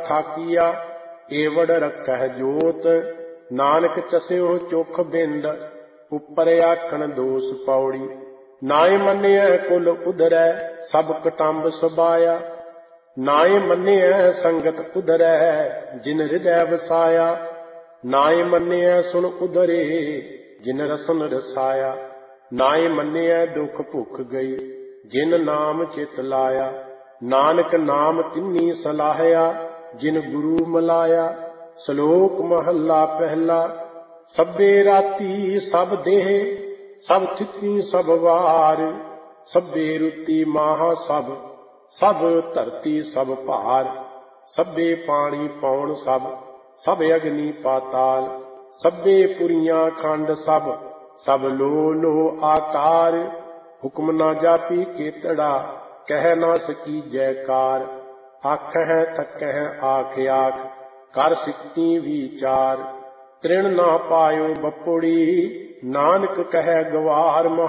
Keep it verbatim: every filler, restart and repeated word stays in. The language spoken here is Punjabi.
ਥਾਕੀਆ, ਏਵੜ ਰੱਖਹਿ ਜੋਤ। ਨਾਨਕ ਚਸਿਓ ਚੁਖ ਬਿੰਦ, ਉੱਪਰ ਆਖਣ ਦੋਸ ਪੌੜੀ। ਨਾਏ ਮੰਨਿਐ ਕੁਲ ਉਧਰੈ, ਸਭ ਕਟੰਬ ਸੁਭਾਇਆ। ਨਾਏ ਮੰਨਿਐ ਸੰਗਤ ਉਧਰੈ, ਜਿਨ ਹਿਰਦੈ ਵਸਾਇਆ। ਨਾਏ ਮੰਨਿਐ ਸੁਣ ਉਧਰੇ, ਜਿਨ ਰਸਨ ਰਸਾਇਆ। ਨਾਏ ਮੰਨਿਐ ਦੁਖ ਭੁਖ ਗਈ, ਜਿਨ ਨਾਮ ਚਿਤ ਲਾਇਆ। ਨਾਨਕ ਨਾਮ ਤਿੰਨੀ ਸਲਾਹਿਆ, ਜਿਨ ਗੁਰੂ ਮਲਾਇਆ। ਸ਼ਲੋਕ ਮਹੱਲਾ ਪਹਿਲਾ। ਸਭੇ ਰਾਤੀ ਸਭ ਦੇਹ, ਸਭ ਥਿਤੀ ਸਭ ਵਾਰ। ਸਭੇ ਰੁਤੀ ਮਾਹ ਸਭ, ਸਭ ਧਰਤੀ ਸਭ ਭਾਰ। ਸਭੇ ਪਾਣੀ ਪੌਣ ਸਭ, ਸਭ ਅਗਨੀ ਪਾਤਾਲ। ਸਭੇ ਪੁਰੀਆਂ ਖੰਡ ਸਭ, ਸਭ ਲੋ ਲੋ ਆਕਾਰ। ਹੁਕਮ ਨਾ ਜਾਪੀ ਕੇਤੜਾ, ਕਹਿ ਨਾ ਸਕੀ ਜੈਕਾਰ। ਆਖਹਿ ਥਕਹਿ ਆਖ ਆਖ, ਕਰ ਸਿੱਖੀ ਵਿਚਾਰ। ਤ੍ਰਿਣ ਨਾ ਪਾਇਓ ਬਪੁੜੀ, ਨਾਨਕ ਕਹਿ ਗਵਾਰ।